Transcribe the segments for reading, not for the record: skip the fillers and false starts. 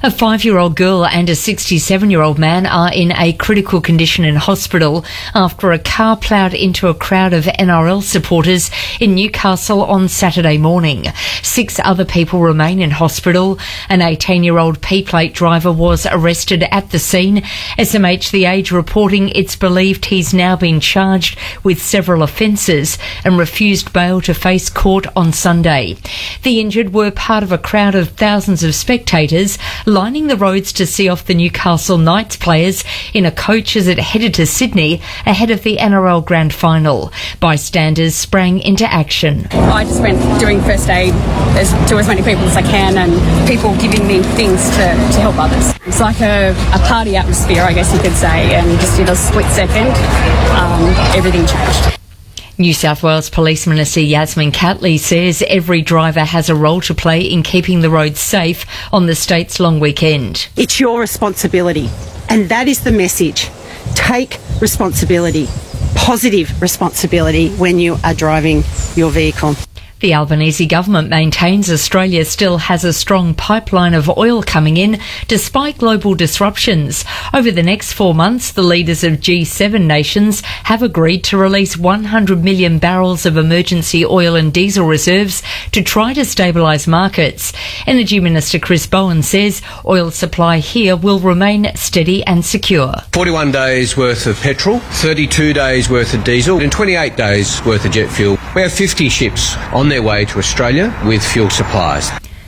A 5-year-old girl and a 67-year-old man are in a critical condition in hospital after a car ploughed into a crowd of NRL supporters in Newcastle on Saturday morning. 6 other people remain in hospital. An 18-year-old P-plate driver was arrested at the scene. SMH The Age reporting it's believed he's now been charged with several offences and refused bail to face court on Sunday. The injured were part of a crowd of thousands of spectators lining the roads to see off the Newcastle Knights players in a coach as it headed to Sydney ahead of the NRL Grand Final. Bystanders sprang into action. I just went doing first aid to as many people as I can, and people giving me things to help others. It's like a party atmosphere, I guess you could say, and just in a split second, everything changed. New South Wales Police Minister Yasmin Catley says every driver has a role to play in keeping the roads safe on the state's long weekend. It's your responsibility, and that is the message. Take responsibility, positive responsibility when you are driving your vehicle. The Albanese government maintains Australia still has a strong pipeline of oil coming in despite global disruptions. Over the next 4 months, the leaders of G7 nations have agreed to release 100 million barrels of emergency oil and diesel reserves to try to stabilise markets. Energy Minister Chris Bowen says oil supply here will remain steady and secure. 41 days worth of petrol, 32 days worth of diesel and 28 days worth of jet fuel. We have 50 ships on their way to Australia with fuel supplies.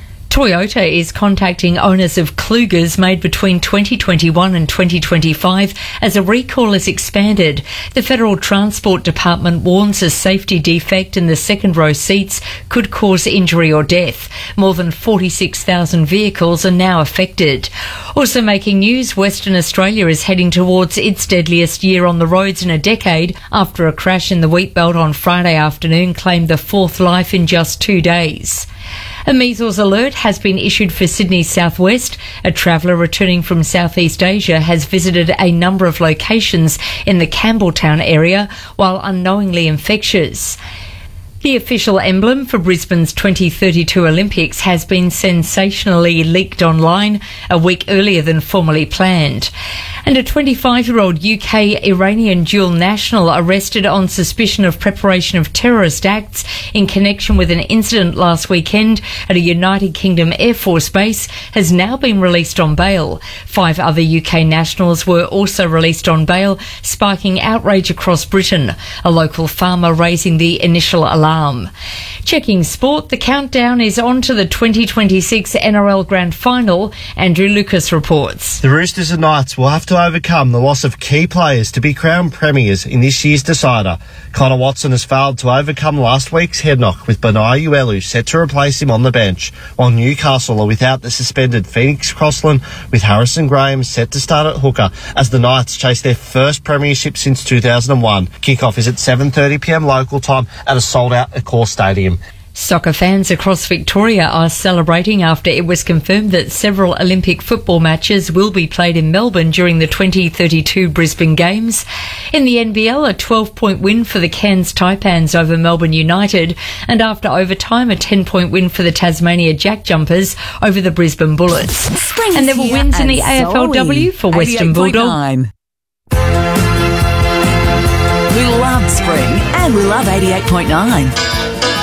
Toyota is contacting owners of Klugers made between 2021 and 2025 as a recall is expanded. The Federal Transport Department warns a safety defect in the second row seats could cause injury or death. More than 46,000 vehicles are now affected. Also making news, Western Australia is heading towards its deadliest year on the roads in a decade after a crash in the Wheatbelt on Friday afternoon claimed the 4th life in just 2 days. A measles alert has been issued for Sydney's southwest. A traveller returning from Southeast Asia has visited a number of locations in the Campbelltown area while unknowingly infectious. The official emblem for Brisbane's 2032 Olympics has been sensationally leaked online a week earlier than formally planned. And a 25-year-old UK-Iranian dual national arrested on suspicion of preparation of terrorist acts in connection with an incident last weekend at a United Kingdom Air Force base has now been released on bail. 5 other UK nationals were also released on bail, sparking outrage across Britain, a local farmer raising the initial alarm. Checking sport, the countdown is on to the 2026 NRL Grand Final. Andrew Lucas reports. The Roosters and Knights will have to overcome the loss of key players to be crowned premiers in this year's decider. Connor Watson has failed to overcome last week's head knock, with Benai Uelu set to replace him on the bench, while Newcastle are without the suspended Phoenix Crossland, with Harrison Graham set to start at hooker as the Knights chase their first premiership since 2001. Kick-off is at 7:30pm local time at a sold-out Accor Stadium. Soccer fans across Victoria are celebrating after it was confirmed that several Olympic football matches will be played in Melbourne during the 2032 Brisbane Games. In the NBL, a 12-point win for the Cairns Taipans over Melbourne United, and after overtime, a 10-point win for the Tasmania Jack Jumpers over the Brisbane Bullets. And there were wins in the AFLW for Western Bulldog. We love spring and we love 88.9.